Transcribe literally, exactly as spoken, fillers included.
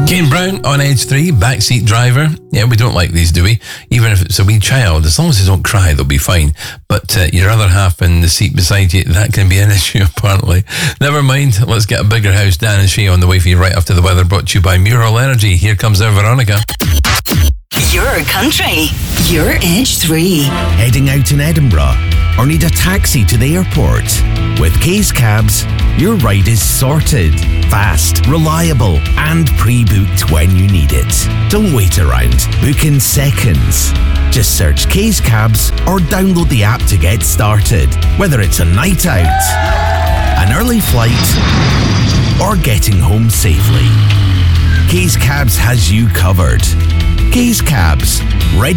Kane Brown on Edge three, backseat driver. Yeah, we don't like these, do we? Even if it's a wee child, as long as they don't cry, they'll be fine. But uh, your other half in the seat beside you, that can be an issue, apparently. Never mind, let's get a bigger house. Dan and Shay on the way for you right after the weather, brought to you by Mural Energy. Here comes our Veronica. Your country, your Edge three. Heading out in Edinburgh or need a taxi to the airport? With Kay's Cabs, your ride is sorted, fast, reliable, and pre-booked when you need it. Don't wait around. Book in seconds. Just search Kay's Cabs or download the app to get started. Whether it's a night out, an early flight, or getting home safely, Kay's Cabs has you covered. Kay's Cabs, ready